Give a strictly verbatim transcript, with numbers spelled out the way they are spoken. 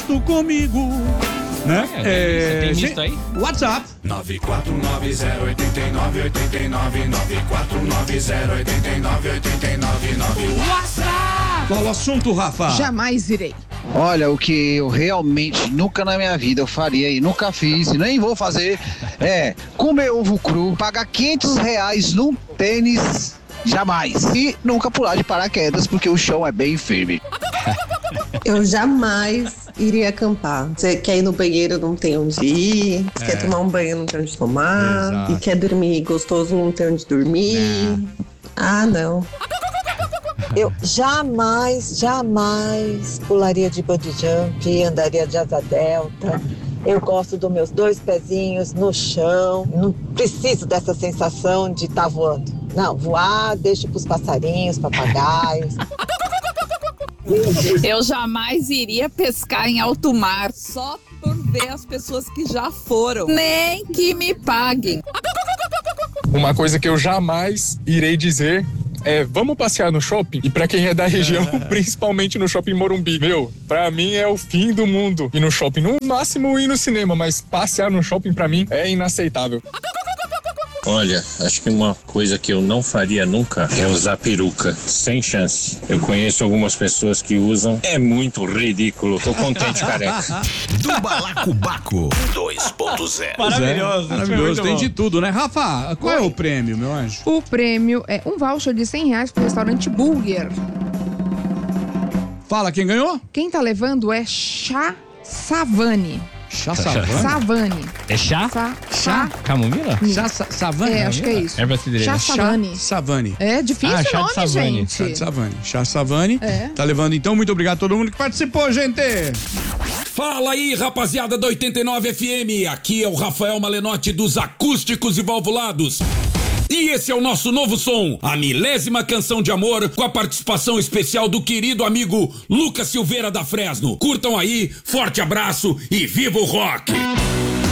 honesto comigo. Né? É, é, tem gente, isso aí? WhatsApp nove quatro nove zero oito nove oito nove nove quatro nove zero oito nove oito nove nove. WhatsApp. Qual o assunto, Rafa? Jamais irei. Olha, o que eu realmente nunca na minha vida eu faria e nunca fiz e nem vou fazer é comer ovo cru, pagar quinhentos reais num tênis, jamais. E nunca pular de paraquedas porque o chão é bem firme. Eu jamais iria acampar. Você quer ir no banheiro, não tem onde ir. Você É. quer tomar um banho, não tem onde tomar. Exato. E quer dormir gostoso, não tem onde dormir. Ah, não. Eu jamais, jamais pularia de bungee jump, andaria de asa delta. Eu gosto dos meus dois pezinhos no chão. Não preciso dessa sensação de estar voando. Não, voar, deixo pros passarinhos, papagaios. Eu jamais iria pescar em alto mar, só por ver as pessoas que já foram. Nem que me paguem. Uma coisa que eu jamais irei dizer é, vamos passear no shopping? E pra quem é da região, principalmente no shopping Morumbi, meu, pra mim é o fim do mundo ir no shopping. No máximo ir no cinema, mas passear no shopping pra mim é inaceitável. Olha, acho que uma coisa que eu não faria nunca é usar peruca, sem chance. Eu conheço algumas pessoas que usam, é muito ridículo. Tô contente, careca. Do Balacobaco dois ponto zero. Maravilhoso. Maravilhoso. Tem de tudo, né? Rafa, qual é o prêmio, meu anjo? O prêmio é um voucher de cem reais pro restaurante Burger. Fala, quem ganhou? Quem tá levando é Chá Savani. Chá Savani? Savani. É chá? Sa Chá? Camomila? Chá sa Savani? É, acho que é isso. É brasileira. Chá Savani. Chá Savani. É difícil Ah, o chá de nome, Savani. gente. Chá de Savani. Chá Savani. É. Tá levando então. Muito obrigado a todo mundo que participou, gente. Fala aí, rapaziada da oitenta e nove F M. Aqui é o Rafael Malenotti dos Acústicos e Valvulados. E esse é o nosso novo som, a milésima canção de amor, com a participação especial do querido amigo Lucas Silveira da Fresno. Curtam aí, forte abraço e viva o rock!